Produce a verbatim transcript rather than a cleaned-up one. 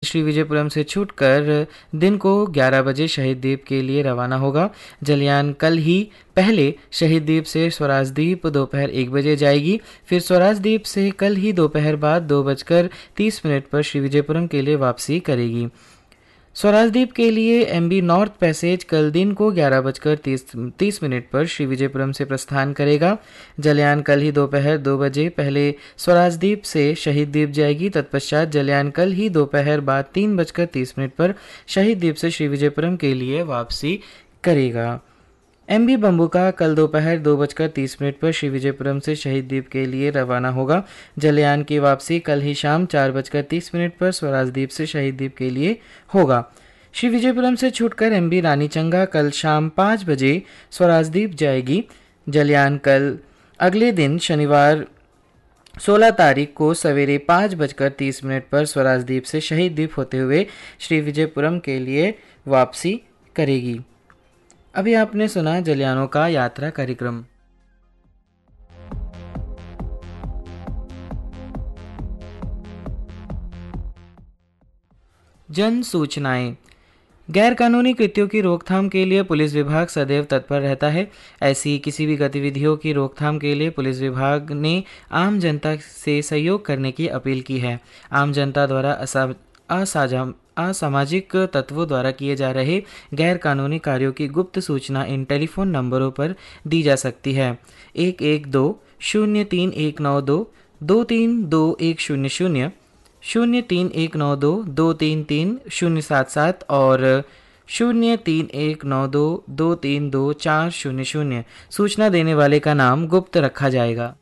श्री विजयपुरम से छूटकर दिन को ग्यारह बजे शहीद द्वीप के लिए रवाना होगा। जलयान कल ही पहले शहीद द्वीप से स्वराज द्वीप दोपहर एक बजे जाएगी, फिर स्वराज द्वीप से कल ही दोपहर बाद दो बजकर तीस मिनट पर श्री विजयपुरम के लिए वापसी करेगी। स्वराज द्वीप के लिए एमबी नॉर्थ पैसेज कल दिन को ग्यारह बजकर तीस तीस मिनट पर श्री विजयपुरम से प्रस्थान करेगा। जलयान कल ही दोपहर दो बजे पहले स्वराज द्वीप से शहीद द्वीप जाएगी। तत्पश्चात जलयान कल ही दोपहर बाद तीन बजकर तीस मिनट पर शहीद द्वीप से श्री विजयपुरम के लिए वापसी करेगा। एमबी बम्बूका कल दोपहर दो बजकर तीस मिनट पर श्री विजयपुरम से शहीद द्वीप के लिए रवाना होगा। जलयान की वापसी कल ही शाम चार बजकर तीस मिनट पर स्वराज द्वीप से शहीद द्वीप के लिए होगा। श्री विजयपुरम से छूटकर एमबी रानीचंगा कल शाम पाँच बजे स्वराज द्वीप जाएगी। जलयान कल अगले दिन शनिवार सोलह तारीख को सवेरे पाँच बजकर तीस मिनट पर स्वराज द्वीप से शहीद द्वीप होते हुए श्री विजयपुरम के लिए वापसी करेगी। अभी आपने सुना जलयानों का यात्रा कार्यक्रम। जन सूचनाएं। गैर कानूनी कृत्यों की रोकथाम के लिए पुलिस विभाग सदैव तत्पर रहता है। ऐसी किसी भी गतिविधियों की रोकथाम के लिए पुलिस विभाग ने आम जनता से सहयोग करने की अपील की है। आम जनता द्वारा असाझा असामाजिक तत्वों द्वारा किए जा रहे गैर कानूनी कार्यों की गुप्त सूचना इन टेलीफोन नंबरों पर दी जा सकती है। एक एक दो शून्य तीन एक नौ दो दो तीन दो एक शून्य शून्य शून्य तीन एक नौ दो दो तीन तीन शून्य सात सात और शून्य तीन एक नौ दो दो तीन दो चार शून्य शून्य। सूचना देने वाले का नाम गुप्त रखा जाएगा।